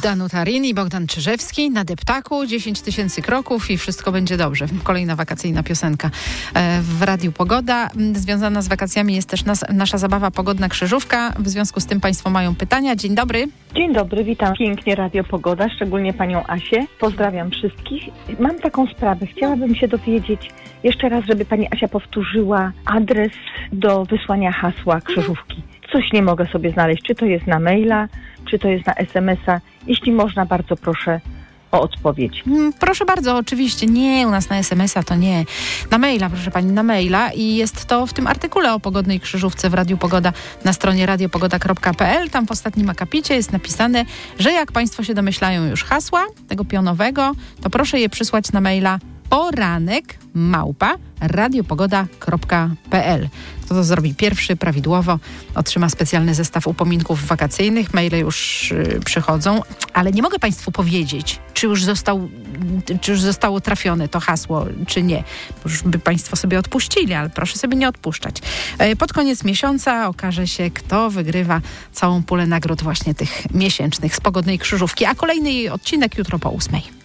Danuta Rin i Bogdan Czyżewski na deptaku, 10 000 kroków i wszystko będzie dobrze. Kolejna wakacyjna piosenka w Radiu Pogoda. Związana z wakacjami jest też nasza zabawa Pogodna Krzyżówka. W związku z tym Państwo mają pytania. Dzień dobry. Dzień dobry, witam pięknie Radio Pogoda, szczególnie panią Asię. Pozdrawiam wszystkich. Mam taką sprawę. Chciałabym się dowiedzieć jeszcze raz, żeby pani Asia powtórzyła adres do wysłania hasła krzyżówki. Coś nie mogę sobie znaleźć. Czy to jest na maila, czy to jest na SMS-a. Jeśli można, bardzo proszę o odpowiedź. Proszę bardzo, oczywiście. Nie, u nas na SMS-a to nie. Na maila, proszę pani, na maila. I jest to w tym artykule o pogodnej krzyżówce w Radiu Pogoda na stronie radiopogoda.pl. Tam w ostatnim akapicie jest napisane, że jak państwo się domyślają już hasła tego pionowego, to proszę je przysłać na maila poranek@radiopogoda.pl. Kto to zrobi pierwszy prawidłowo, otrzyma specjalny zestaw upominków wakacyjnych. Maile już przychodzą, ale nie mogę państwu powiedzieć, czy już zostało trafione to hasło, czy nie. Już by państwo sobie odpuścili, ale proszę sobie nie odpuszczać. Pod koniec miesiąca okaże się, kto wygrywa całą pulę nagród właśnie tych miesięcznych z Pogodnej Krzyżówki, a kolejny jej odcinek jutro po 8:00.